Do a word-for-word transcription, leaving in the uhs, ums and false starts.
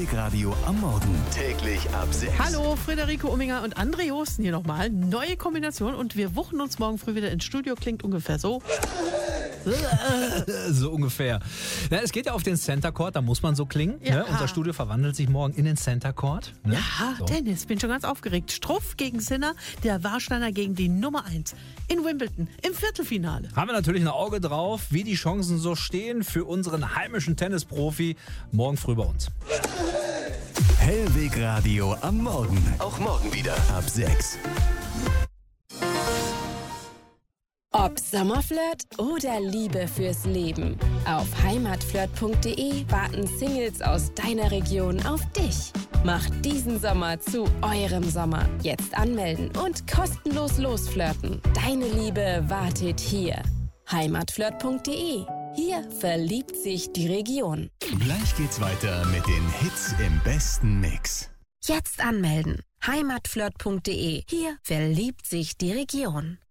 Hellwegradio am Morgen. Täglich ab sechs. Hallo, Friederike Umminger und André Josten hier nochmal. Neue Kombination und wir wuchen uns morgen früh wieder ins Studio. Klingt ungefähr so. So ungefähr. Ja, es geht ja auf den Center Court, da muss man so klingen. Ja. Ne? Unser Studio verwandelt sich morgen in den Center Court. Ne? Ja, so. Tennis, bin schon ganz aufgeregt. Struff gegen Sinner, der Warsteiner gegen die Nummer eins in Wimbledon im Viertelfinale. Haben wir natürlich ein Auge drauf, wie die Chancen so stehen für unseren heimischen Tennisprofi morgen früh bei uns. Hellwegradio am Morgen. Auch morgen wieder ab sechs. Ob Sommerflirt oder Liebe fürs Leben. Auf heimatflirt punkt de warten Singles aus deiner Region auf dich. Macht diesen Sommer zu eurem Sommer. Jetzt anmelden und kostenlos losflirten. Deine Liebe wartet hier. heimatflirt punkt de. Hier verliebt sich die Region. Gleich geht's weiter mit den Hits im besten Mix. Jetzt anmelden. heimatflirt punkt de. Hier verliebt sich die Region.